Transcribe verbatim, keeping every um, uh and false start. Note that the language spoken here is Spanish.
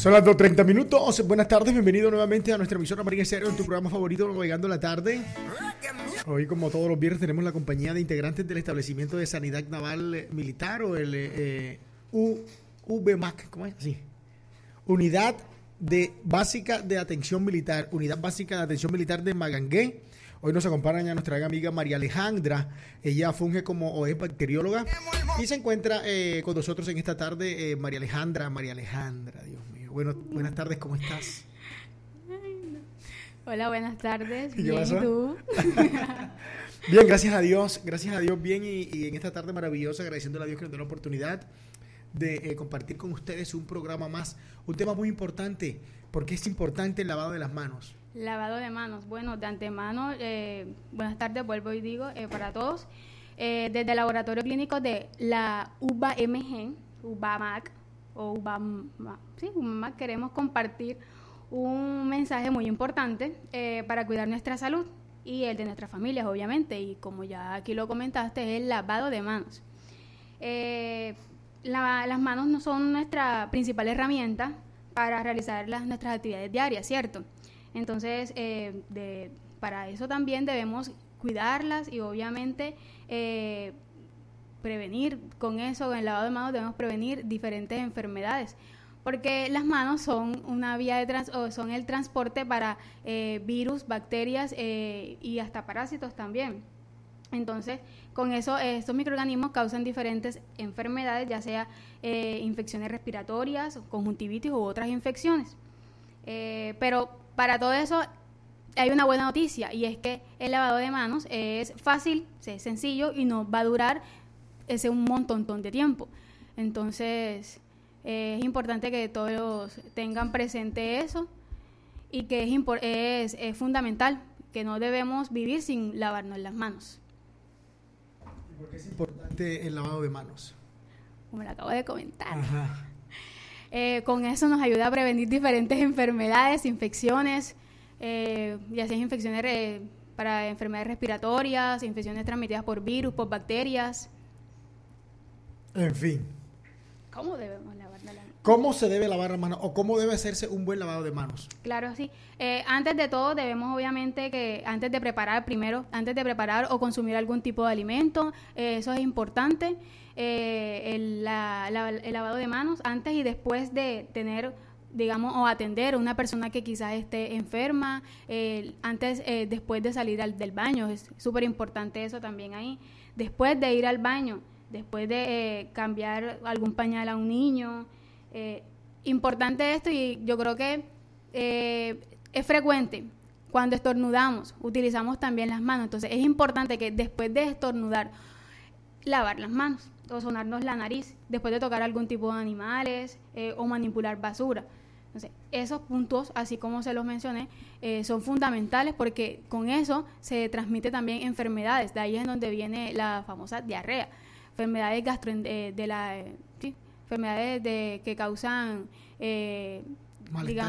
Son las dos treinta minutos. Buenas tardes, bienvenido nuevamente a nuestra emisora María Cero, en tu programa favorito, Navegando la Tarde. Hoy, como todos los viernes, tenemos la compañía de integrantes del establecimiento de sanidad naval militar, o el eh, U V M A C, ¿cómo es? Sí. Unidad de Básica de Atención Militar, Unidad Básica de Atención Militar de Magangué. Hoy nos acompaña nuestra amiga María Alejandra. Ella funge como o es bacterióloga y se encuentra eh, con nosotros en esta tarde. eh, María Alejandra, María Alejandra, Dios mío. Bueno, buenas tardes, ¿cómo estás? Hola, buenas tardes. ¿Y bien, ¿y tú? Bien, gracias a Dios, gracias a Dios, bien, y, y en esta tarde maravillosa, agradeciéndole a Dios que nos dé la oportunidad de eh, compartir con ustedes un programa más, un tema muy importante, porque es importante el lavado de las manos. Lavado de manos. Bueno, de antemano, eh, buenas tardes, vuelvo y digo, eh, para todos. Eh, desde el Laboratorio Clínico de la U V A M G, U V A M A C, o U V A M A C, sí, U V A M A C, queremos compartir un mensaje muy importante eh, para cuidar nuestra salud y el de nuestras familias, obviamente, y como ya aquí lo comentaste, es el lavado de manos. Eh, la, las manos no son nuestra principal herramienta para realizar las, nuestras actividades diarias, ¿cierto? Entonces, eh, de, para eso también debemos cuidarlas y obviamente eh, prevenir con eso, con el lavado de manos debemos prevenir diferentes enfermedades, porque las manos son una vía de trans, o son el transporte para eh, virus, bacterias eh, y hasta parásitos también. Entonces, con eso, eh, estos microorganismos causan diferentes enfermedades, ya sea eh, infecciones respiratorias, conjuntivitis u otras infecciones. Eh, pero para todo eso hay una buena noticia, y es que el lavado de manos es fácil, es sencillo y no va a durar ese un montón de tiempo. Entonces, eh, es importante que todos tengan presente eso y que es, impor- es, es fundamental que no debemos vivir sin lavarnos las manos. ¿Por qué es importante el lavado de manos? Como lo acabo de comentar. Ajá. Eh, con eso nos ayuda a prevenir diferentes enfermedades, infecciones, eh, ya sean infecciones eh, para enfermedades respiratorias, infecciones transmitidas por virus, por bacterias. En fin. ¿Cómo debemos lavar las manos? ¿Cómo se debe lavar las manos o cómo debe hacerse un buen lavado de manos? Claro, sí. Eh, antes de todo debemos obviamente que antes de preparar primero, antes de preparar o consumir algún tipo de alimento, eh, eso es importante, eh, el, la, la, el lavado de manos antes y después de tener, digamos, o atender a una persona que quizás esté enferma, eh, antes, eh, después de salir al, del baño, es súper importante eso también ahí, después de ir al baño, después de eh, cambiar algún pañal a un niño, eh, importante esto, y yo creo que eh, es frecuente cuando estornudamos, utilizamos también las manos, entonces es importante que después de estornudar, lavar las manos o sonarnos la nariz, después de tocar algún tipo de animales eh, o manipular basura. Entonces, esos puntos, así como se los mencioné, eh, son fundamentales porque con eso se transmite también enfermedades, de ahí es donde viene la famosa diarrea, enfermedades gastro eh, de la eh, sí, enfermedades de, que causan eh, digamos,